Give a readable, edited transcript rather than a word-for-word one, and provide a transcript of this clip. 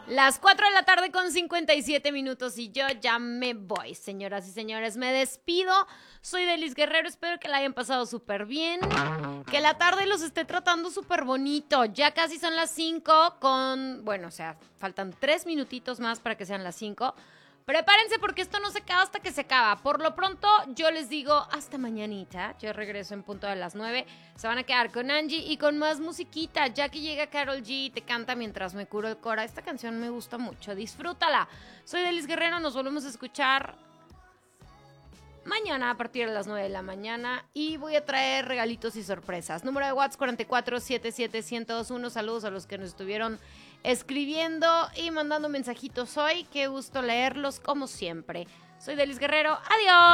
Las 4 de la tarde con 57 minutos y yo ya me voy, señoras y señores, me despido. Soy Delis Guerrero, espero que la hayan pasado súper bien, que la tarde los esté tratando súper bonito. Ya casi son las 5 faltan 3 minutitos más para que sean las 5. Prepárense porque esto no se acaba hasta que se acaba. Por lo pronto, yo les digo hasta mañanita. Yo regreso en punto de las 9. Se van a quedar con Angie y con más musiquita. Ya que llega Karol G y te canta mientras me curo el cora. Esta canción me gusta mucho. Disfrútala. Soy Delis Guerrero. Nos volvemos a escuchar mañana a partir de las 9 de la mañana. Y voy a traer regalitos y sorpresas. Número de WhatsApp 44771021. Saludos a los que nos estuvieron escribiendo y mandando mensajitos hoy. Qué gusto leerlos como siempre. Soy Delis Guerrero. Adiós.